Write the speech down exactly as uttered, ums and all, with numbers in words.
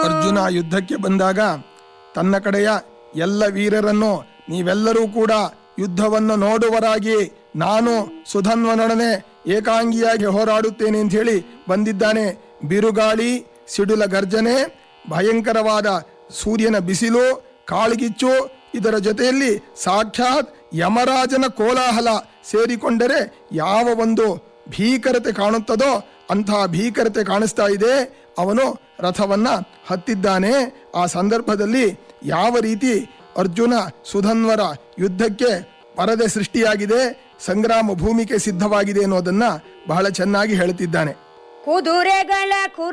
ಅರ್ಜುನ ಯುದ್ಧಕ್ಕೆ ಬಂದಾಗ ತನ್ನ ಕಡೆಯ ಎಲ್ಲ ವೀರರನ್ನು ನೀವೆಲ್ಲರೂ ಕೂಡ ಯುದ್ಧವನ್ನು ನೋಡುವರಾಗಿ ನಾನು ಸುಧನ್ವನೊಡನೆ ಏಕಾಂಗಿಯಾಗಿ ಹೋರಾಡುತ್ತೇನೆ ಅಂತ ಹೇಳಿ ಬಂದಿದ್ದಾನೆ. ಬಿರುಗಾಳಿ, ಸಿಡುಲ ಗರ್ಜನೆ, ಭಯಂಕರವಾದ ಸೂರ್ಯನ ಬಿಸಿಲು, ಕಾಳ್ಗಿಚ್ಚು, ಇದರ ಜೊತೆಯಲ್ಲಿ ಸಾಕ್ಷಾತ್ ಯಮರಾಜನ ಕೋಲಾಹಲ ಸೇರಿಕೊಂಡರೆ ಯಾವ ಒಂದು ಭೀಕರತೆ ಕಾಣುತ್ತದೋ ಅಂತಹ ಭೀಕರತೆ ಕಾಣಿಸ್ತಾ ಇದೆ. ಅವನು ರಥವನ್ನ ಹತ್ತಿದ್ದಾನೆ. ಆ ಸಂದರ್ಭದಲ್ಲಿ ಯಾವ ರೀತಿ ಅರ್ಜುನ ಸುಧನ್ವರ ಯುದ್ಧಕ್ಕೆ ಪರದೆ ಸೃಷ್ಟಿಯಾಗಿದೆ, ಸಂಗ್ರಾಮ ಭೂಮಿಕೆ ಸಿದ್ಧವಾಗಿದೆ ಅನ್ನೋದನ್ನ ಬಹಳ ಚೆನ್ನಾಗಿ ಹೇಳುತ್ತಿದ್ದಾನೆ. ಕುದುರೆಗಳ